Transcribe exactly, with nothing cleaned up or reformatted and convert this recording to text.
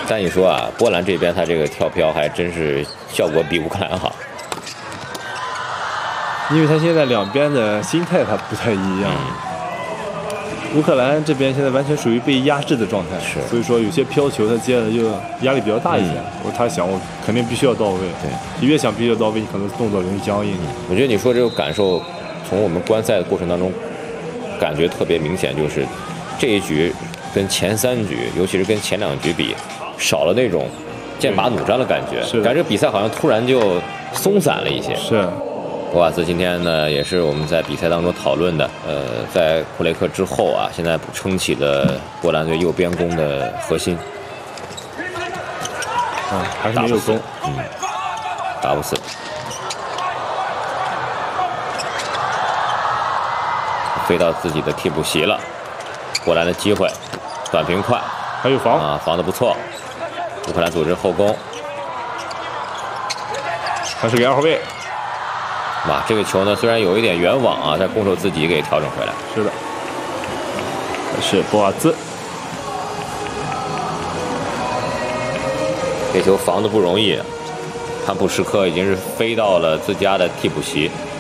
但你说啊，波兰这边他这个跳飘还真是效果比乌克兰好， 因为他现在两边的心态他不太一样。嗯、乌克兰这边现在完全属于被压制的状态， 是， 所以说有些飘球他接的就压力比较大一些。 嗯、 我他想我肯定必须要到位， 对， 你越想必须要到位，你可能动作容易僵硬。 嗯、我觉得你说这个感受，从我们观赛的过程当中，感觉特别明显，就是这一局跟前三局，尤其是跟前两局比，少了那种剑拔弩张的感觉，感觉比赛好像突然就松散了一些。 是。 博瓦兹今天呢，也是我们在比赛当中讨论的。呃，在库雷克之后啊，现在撑起了波兰队右边攻的核心。 嗯，还是没有攻。 嗯，达布斯飞到自己的替补席了。波兰的机会，短平快， 还有防啊，防得不错。乌克兰组织后攻， 还是给二后卫。 哇，这个球呢虽然有一点远网啊，但攻手自己给调整回来。 是的，是博瓦兹。 这球防的不容易，潘普什科已经是飞到了自家的替补席。